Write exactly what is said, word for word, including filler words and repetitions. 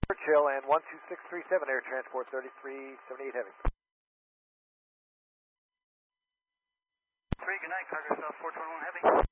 Churchill and one two six three seven, Air Transport thirty-three seventy-eight Heavy. three, good night, Cargo South four twenty-one Heavy.